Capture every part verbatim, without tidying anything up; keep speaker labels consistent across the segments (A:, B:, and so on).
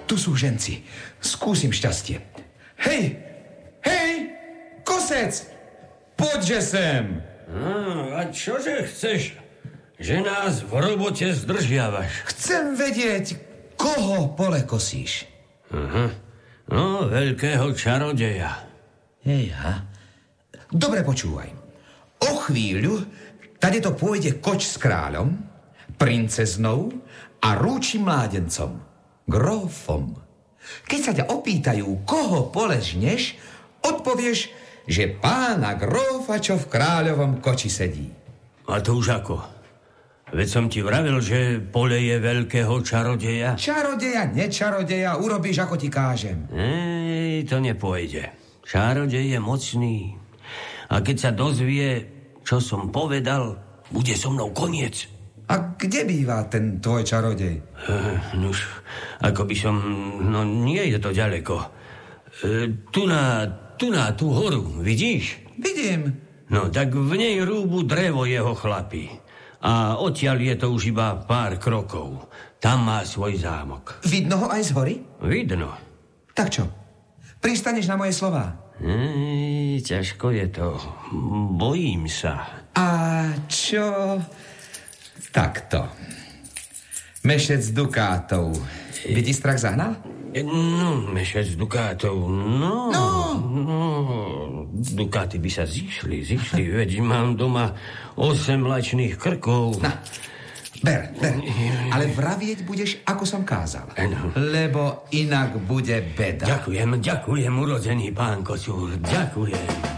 A: tu sú ženci. Skúsim šťastie. Hej, hej, kosec, poďže sem.
B: No, a čože chceš, že nás v robote zdržiavaš?
A: Chcem vedieť, koho pole kosíš.
B: Aha, no, veľkého čarodeja.
A: Ejha, dobre počúvaj. O chvíľu tady to pôjde koč s kráľom, princeznou a rúčim mládencom, grófom. Keď sa ťa opýtajú, koho poležneš, odpovieš, že pána grófa, čo v kráľovom koči sedí.
B: A to už ako? Veď som ti vravil, že pole je veľkého čarodeja.
A: Čarodeja, nečarodeja, urobíš, ako ti kážem.
B: Ej, to nepôjde. Čarodej je mocný. A keď sa dozvie, čo som povedal, bude so mnou koniec.
A: A kde býva ten tvoj čarodej?
B: Uh, nuž, ako by som... No, nie je to ďaleko. Uh, tu na... Tu na tú horu, vidíš?
A: Vidím.
B: No, tak v nej rúbu drevo jeho chlapi. A odtiaľ je to už iba pár krokov. Tam má svoj zámok.
A: Vidno ho aj z hory?
B: Vidno.
A: Tak čo? Pristaneš na moje slová?
B: Ej, ťažko je to. Bojím sa.
A: A čo... Takto. Mešec dukátov. By ti strach zahnal?
B: No, mešec dukátov, no...
A: No!
B: No, dukáty by sa zišli, zišli, veď mám doma osem mlačných krkov.
A: Na, ber, ber. Ale vravieť budeš, ako som kázal.
B: Ano.
A: Lebo inak bude beda.
B: Ďakujem, ďakujem, urodený pán Kocúr, ďakujem.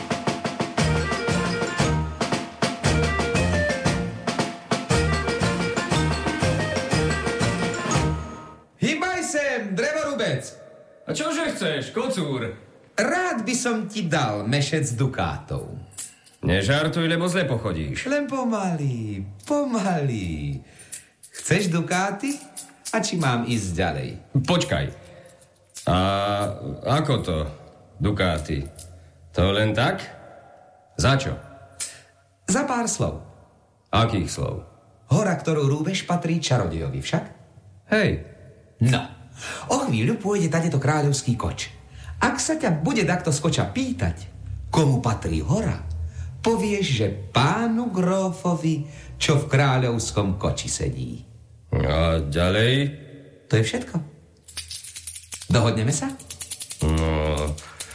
C: A čože chceš, Kocúr?
A: Rád by som ti dal mešec dukátov.
C: Nežartuj, lebo zle pochodíš.
A: Len pomaly, pomaly. Chceš dukáty? A či mám ísť ďalej?
C: Počkaj. A ako to, dukáty? To len tak? Za čo?
A: Za pár slov.
C: Akých slov?
A: Hora, ktorú rúbeš, patrí čarodejovi však?
C: Hej.
A: No. O chvíľu pôjde tadeto kráľovský koč. Ak sa ťa bude takto z koča pýtať, komu patrí hora, povieš, že pánu grófovi, čo v kráľovskom koči sedí.
C: A ďalej?
A: To je všetko. Dohodneme sa?
C: No...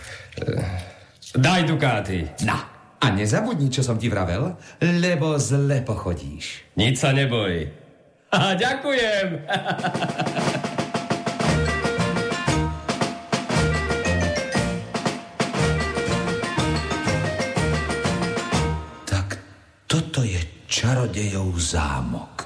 C: Daj dukáty.
A: No, a nezabudni, čo som ti vravel, lebo zle pochodíš.
C: Nič sa neboj. A ďakujem.
A: Toto je čarodejov zámok.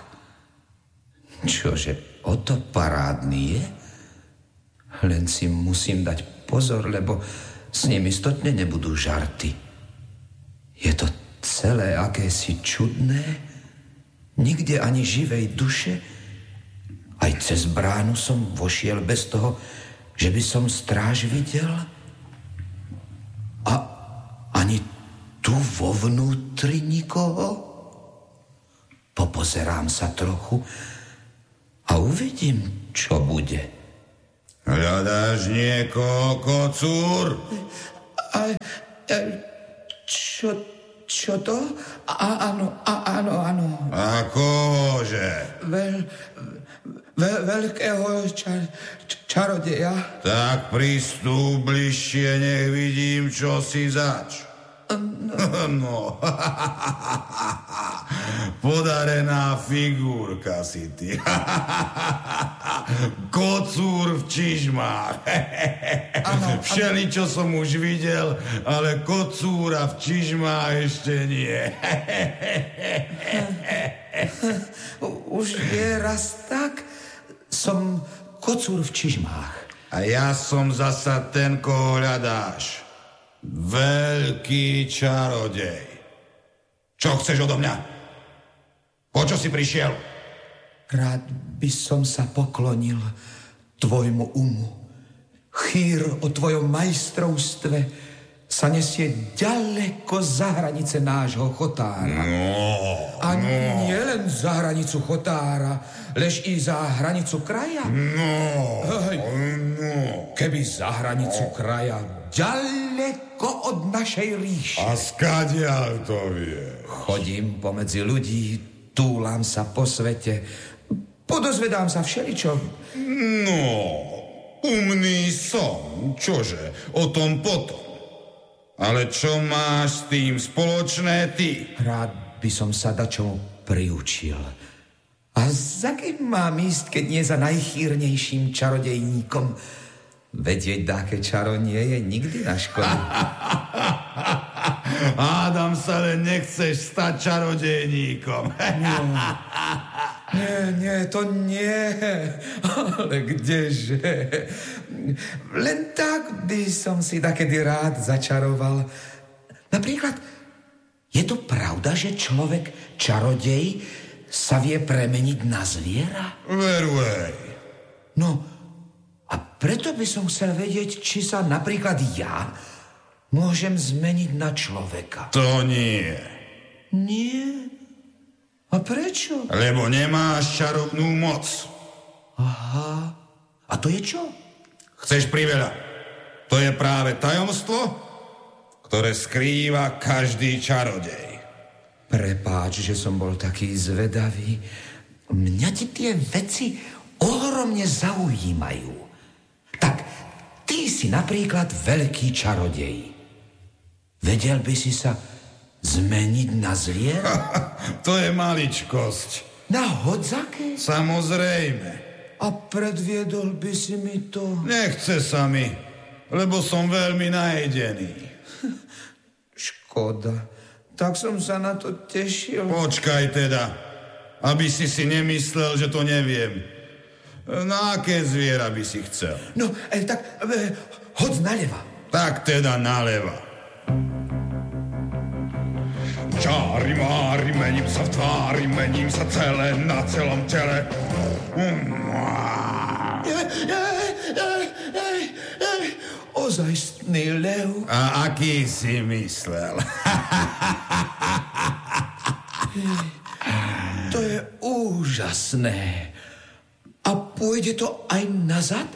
A: Čože, o to parádny je? Len si musím dať pozor, lebo s ním istotne nebudú žarty. Je to celé akési čudné, nikde ani živej duše. Aj cez bránu som vošiel bez toho, že by som stráž videl. A ani tu vo vnútri nikoho? Popozerám sa trochu a uvidím, čo bude.
D: Hľadáš niekoho, Kocúr?
A: A, a čo, čo to? A, áno, a, áno, áno.
D: A kohože?
A: Veľ, veľ, veľkého čar, čarodeja.
D: Tak pristúp bližšie, nech vidím, čo si zač. No, podarená figurka si ty. Kocúr v čižmách. Všeli, čo som už videl, ale kocúra v čižmách ešte nie.
A: Už je raz tak, som kocúr v čižmách.
D: A ja som zasa ten, koho hľadáš. Veľký čarodej. Čo chceš odo mňa? Po čo si prišiel?
A: Rád by som sa poklonil tvojmu umu. Chýr o tvojom majstrovstve sa nesie ďaleko za hranice nášho chotára.
D: No,
A: A
D: no.
A: nie len za hranicu chotára, lež i za hranicu kraja.
D: No,
A: Hej.
D: no.
A: Keby za hranicu kraja, ďaleko od našej ríše.
D: A skadiaľ to vie?
A: Chodím pomedzi ľudí, túlam sa po svete, podozvedám sa všeličo.
D: No, umný som, čože, o tom potom. Ale čo máš s tým spoločné ty?
A: Rád by som sa dačomu priučil. A za kým mám ísť, keď nie za najchýrnejším čarodejníkom? Vedieť, dáke čaro nie je nikdy na škole.
D: Hádam sa, len nechceš stať čarodejníkom.
A: Nie, nie, to nie. Ale kdeže? Len tak by som si takedy rád začaroval. Napríklad, je to pravda, že človek čarodej sa vie premeniť na zviera?
D: Veruj.
A: No, a preto by som chcel vedieť, či sa napríklad ja môžem zmeniť na človeka.
D: To nie.
A: Nie? A prečo?
D: Lebo nemáš čarovnú moc.
A: Aha. A to je čo?
D: Chceš priveľa. To je práve tajomstvo, ktoré skrýva každý čarodej.
A: Prepáč, že som bol taký zvedavý. Mňa ti tie veci ohromne zaujímajú. Tak, ty si napríklad veľký čarodej. Vedel by si sa zmeniť na zviera?
D: To je maličkosť.
A: Na hodzake?
D: Samozrejme.
A: A predviedol by si mi to?
D: Nechce sa mi, lebo som veľmi najedený.
A: Škoda. Tak som sa na to tešil.
D: Počkaj teda, aby si si nemyslel, že to neviem. Na aké zviera by si chcel?
A: No, e, tak e, hoď naľava.
D: Tak teda naľava. Čári mári, mením sa v tvári, mením sa celé na celom tele.
A: Ej, ej, ej, ej, ej. Ozajstný lev.
D: A aký si myslel?
A: To je úžasné. A pôjde to aj nazad?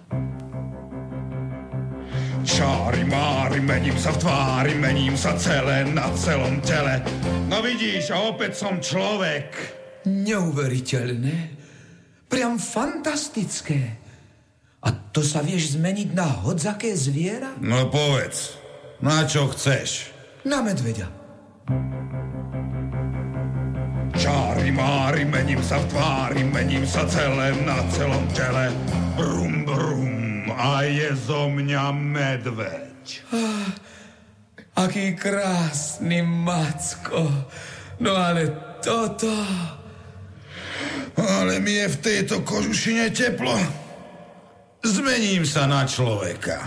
D: Čári mári, mením sa v tvári, mením sa celé na celom tele. No vidíš, a opäť som človek.
A: Neuveriteľné. Priam fantastické. A to sa vieš zmeniť na hodzaké zviera?
D: No povedz, na čo chceš?
A: Na medveďa.
D: Čári mári, mením sa v tvári, mením sa celé na celom tele. Brum, brum, a je zo mňa medveď.
A: Ah, aký krásny Macko. No ale toto...
D: Ale mi je v tejto kožušine teplo. Zmením sa na človeka.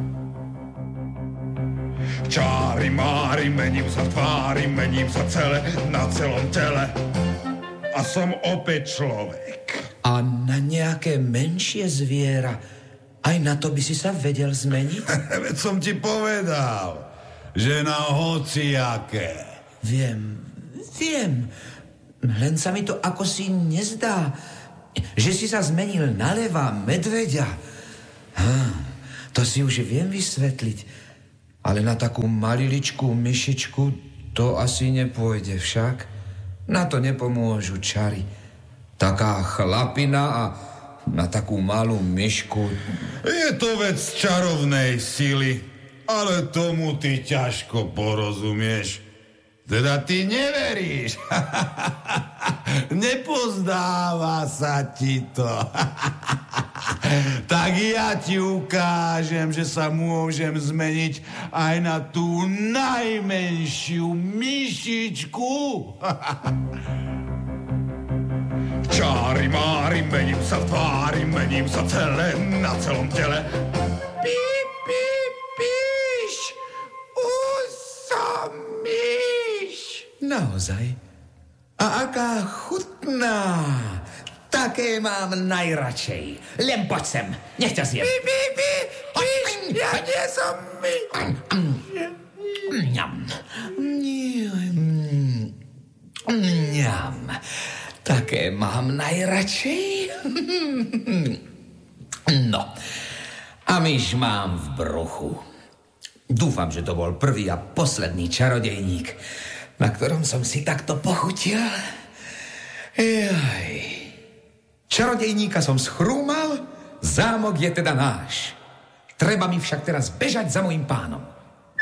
D: Čári mári, mením sa v tvári, mením sa celé na celom tele. A som opäť človek.
A: A na nejaké menšie zviera, aj na to by si sa vedel zmeniť?
D: Veď som ti povedal, že na hociaké.
A: Viem, viem. Len sa mi to ako si nezdá, že si sa zmenil na leva medveďa. Hm, to si už viem vysvetliť. Ale na takú maliličkú myšičku to asi nepôjde však. Na to nepomôžu čary. Taká chlapina a na takú malú myšku.
D: Je to vec čarovnej sily, ale tomu ty ťažko porozumieš. Teda ty neveríš. Nepozdáva sa ti to. Tak ja ti ukážem, že sa môžem zmeniť aj na tú najmenšiu myšičku. Čári mári, mením sa v tvári, mením sa celé na celom tele.
A: Píp, píp, píš, usa myš. Naozaj? A aká chutná. Také mám najradšej. Len poď sem, nech ťa zjem. Píp, píp, píp, píš. Ja nie som my. Mňam. Mňam. Také mám najradšej. No. A myš mám v bruchu. Dúfam, že to bol prvý a posledný čarodejník, na ktorom som si takto pochutil. Jaj. Čarodejníka som schrúmal, zámok je teda náš. Treba mi však teraz bežať za mojím pánom.